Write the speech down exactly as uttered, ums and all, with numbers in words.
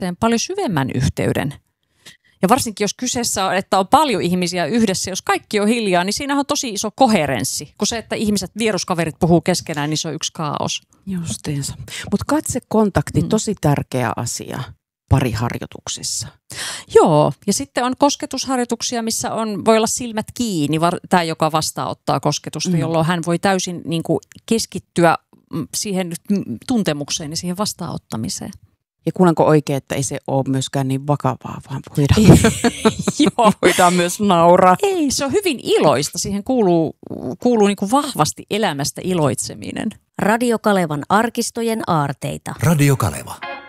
toiseen paljon syvemmän yhteyden. Ja varsinkin jos kyseessä on, että on paljon ihmisiä yhdessä, jos kaikki on hiljaa, niin siinä on tosi iso koherenssi. Kun se, että ihmiset, vieruskaverit puhuu keskenään, niin se on yksi kaos. Justiinsa. Mutta katsekontakti, mm. tosi tärkeä asia pariharjoituksissa. Joo, ja sitten on kosketusharjoituksia, missä on, voi olla silmät kiinni, tämä joka vastaanottaa kosketusta, mm. jolloin hän voi täysin niin kuin, keskittyä siihen tuntemukseen ja siihen vastaanottamiseen. Ja kuulenko oikein, että ei se ole myöskään niin vakavaa, vaan voidaan, Joo. voidaan myös nauraa. Ei, se on hyvin iloista. Siihen kuuluu, kuuluu niin kuin vahvasti elämästä iloitseminen. Radio Kalevan arkistojen aarteita. Radio Kaleva.